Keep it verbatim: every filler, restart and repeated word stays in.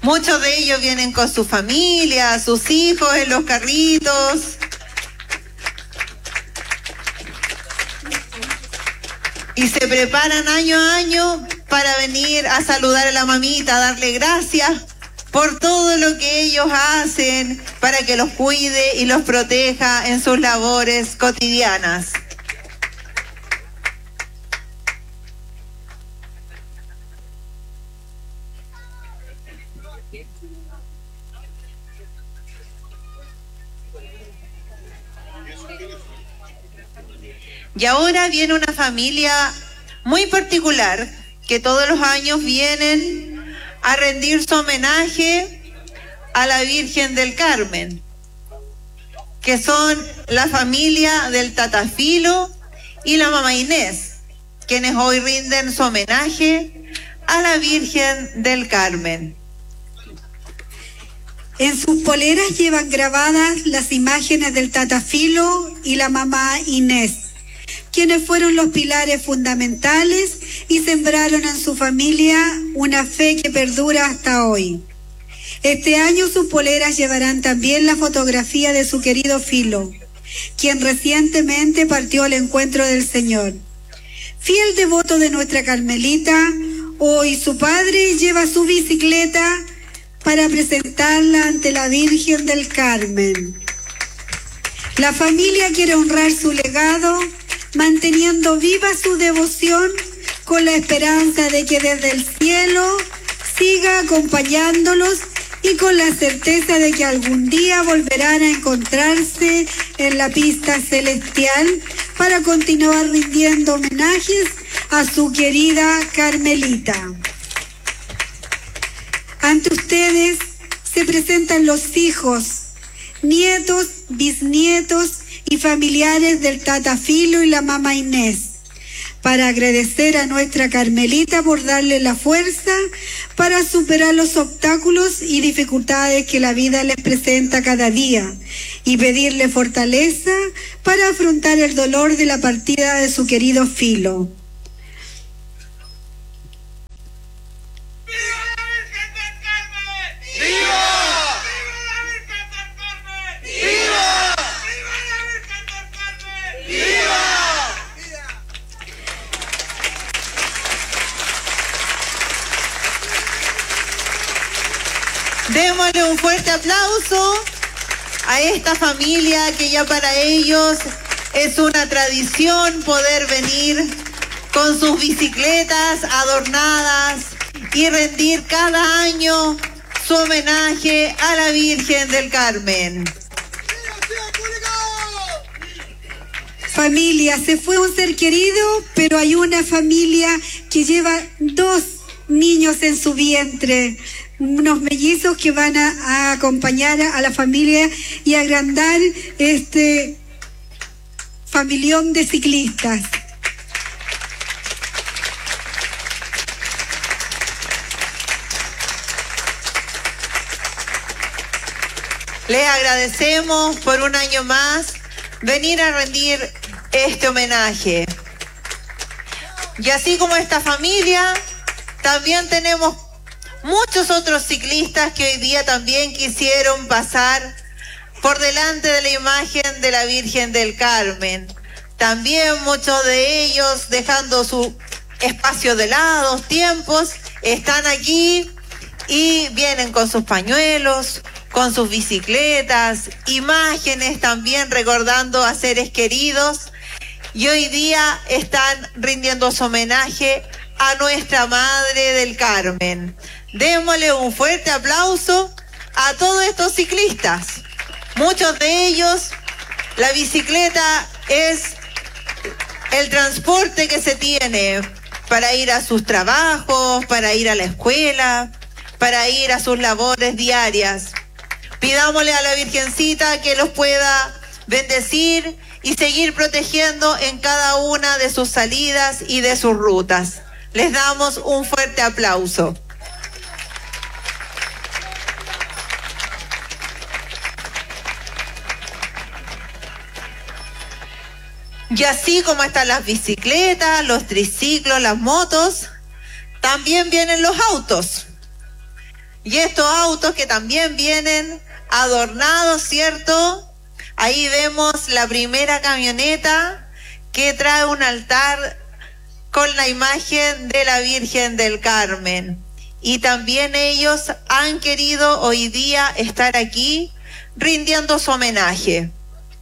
Muchos de ellos vienen con su familia, sus hijos en los carritos. Y se preparan año a año para venir a saludar a la mamita, a darle gracias por todo lo que ellos hacen para que los cuide y los proteja en sus labores cotidianas. Y ahora viene una familia muy particular que todos los años vienen a rendir su homenaje a la Virgen del Carmen, que son la familia del Tata Filo y la mamá Inés, quienes hoy rinden su homenaje a la Virgen del Carmen. En sus poleras llevan grabadas las imágenes del Tata Filo y la mamá Inés, quienes fueron los pilares fundamentales y sembraron en su familia una fe que perdura hasta hoy. Este año sus poleras llevarán también la fotografía de su querido Filo, quien recientemente partió al encuentro del Señor. Fiel devoto de nuestra Carmelita, hoy su padre lleva su bicicleta para presentarla ante la Virgen del Carmen. La familia quiere honrar su legado, manteniendo viva su devoción con la esperanza de que desde el cielo siga acompañándolos y con la certeza de que algún día volverán a encontrarse en la pista celestial para continuar rindiendo homenajes a su querida Carmelita. Ante ustedes se presentan los hijos, nietos, bisnietos y familiares del Tata Filo y la mamá Inés, para agradecer a nuestra Carmelita por darle la fuerza para superar los obstáculos y dificultades que la vida les presenta cada día y pedirle fortaleza para afrontar el dolor de la partida de su querido Filo. Démosle un fuerte aplauso a esta familia que ya para ellos es una tradición poder venir con sus bicicletas adornadas y rendir cada año su homenaje a la Virgen del Carmen. Familia, se fue un ser querido, pero hay una familia que lleva dos niños en su vientre, unos mellizos que van a, a acompañar a, a la familia y agrandar este familión de ciclistas. Les agradecemos por un año más venir a rendir este homenaje. Y así como esta familia, también tenemos muchos otros ciclistas que hoy día también quisieron pasar por delante de la imagen de la Virgen del Carmen. También muchos de ellos, dejando su espacio de lado, tiempos, están aquí y vienen con sus pañuelos, con sus bicicletas, imágenes también recordando a seres queridos, y hoy día están rindiendo su homenaje a nuestra Madre del Carmen. Démosle un fuerte aplauso a todos estos ciclistas. Muchos de ellos, la bicicleta es el transporte que se tiene para ir a sus trabajos, para ir a la escuela, para ir a sus labores diarias. Pidámosle a la Virgencita que los pueda bendecir y seguir protegiendo en cada una de sus salidas y de sus rutas. Les damos un fuerte aplauso. Y así como están las bicicletas, los triciclos, las motos, también vienen los autos. Y estos autos que también vienen adornados, ¿cierto? Ahí vemos la primera camioneta que trae un altar con la imagen de la Virgen del Carmen. Y también ellos han querido hoy día estar aquí rindiendo su homenaje.